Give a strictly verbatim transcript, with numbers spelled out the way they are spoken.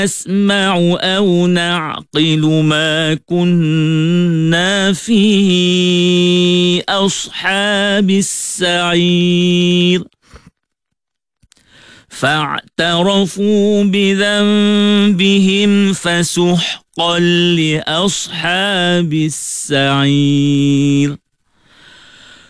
نسمع أو نعقل ما كنا في أصحاب السعير فاعترفوا بذنبهم فسحقا لأصحاب السعير.